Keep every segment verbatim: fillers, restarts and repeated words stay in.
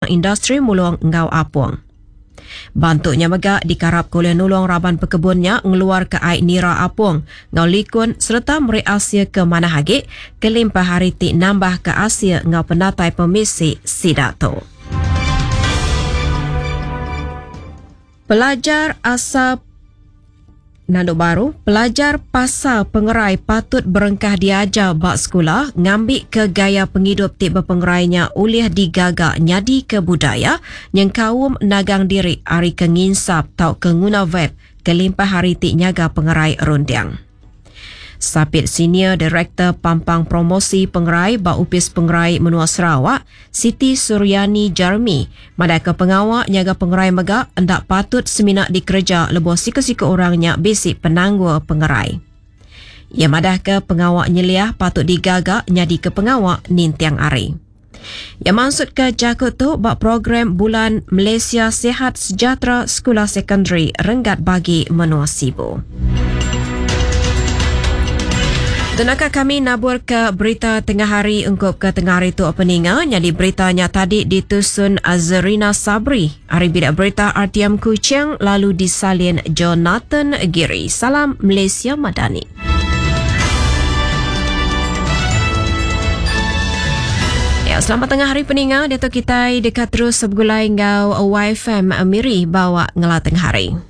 industri mulung ngau apung. Bantuknya megak dikarap kuliah nulung raban pekebunnya ngeluar ke air nira apung, ngau likun serta meri Asia ke mana hagik, kelimpah hari ti nambah ke Asia ngau penatai pemisi sidato. Pelajar asal Nanduk baru, pelajar pasal pengerai patut berengkah diajar bak sekolah ngambil ke gaya penghidup tiba pengerainya uliah digagak nyadi ke budaya yang kaum nagang diri hari kenginsap tau kenguna web kelimpah hari ti nyaga pengerai rundiang. Sapit Senior Director Pampang Promosi Pengerai Bak Upis Pengerai Menua Sarawak, Siti Suryani Jarmi, madaka pengawak nyaga pengerai megak hendak patut seminak dikerja lebuh sika-sika orangnya basic penangguh pengerai. Ia madaka pengawak nyeliah patut digagak nyadi ke pengawak nintiang ari. Ia maksud ke jakut tu bak program Bulan Malaysia Sihat Sejahtera Sekolah Sekondari Renggat bagi Menua Sibu. Tenaka kami nabur ke berita tengah hari ungkup ke tengah hari tu openinga. Jadi beritanya tadi ditusun Azrina Sabri. Hari bidak berita R T M Kuching lalu disalin Jonathan Giri. Salam Malaysia Madani. Ya, selamat tengah hari peninga. Datuk kita dekat terus sebegulai ngau Y F M Miri bawa ngelah tengah hari.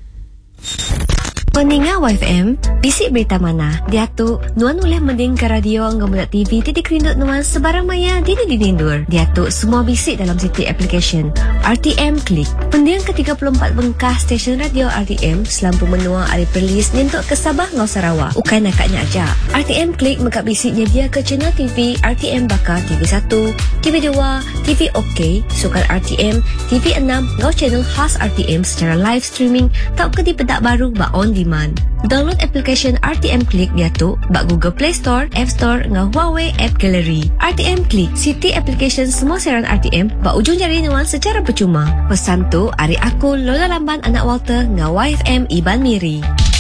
Peninga Y F M, bisik berita mana? Dia tu, nuan boleh mending ke radio angga muda T V titik rindut nuan sebarang maya di di dindur. Dia tu semua bisik dalam siti application R T M Click. Pendiang ke tiga puluh empat bengkah stesen radio R T M selampu menua hari perlis nentuk ke Sabah ngau Sarawak. Ukai nakaknya aja. R T M Click megak bisiknya dia ke channel T V R T M Bakar T V satu, T V dua, T V OK, Sukan R T M, T V enam ngau channel khas R T M secara live streaming tau ke di pedak baru ba on demand. Download application R T M Click dia tu bak Google Play Store, App Store ngau Huawei App Gallery. R T M Click, siti application semua siaran R T M bak ujung jari nuan secara percuma. Pesan tu, ari aku Lola Lamban anak Walter ngau Y F M Iban Miri.